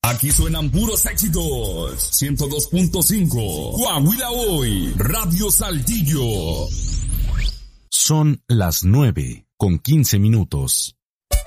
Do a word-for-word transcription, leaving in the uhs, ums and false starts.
Aquí suenan puros éxitos. ciento dos punto cinco. Coahuila Hoy. Radio Saltillo. Son las nueve con quince minutos.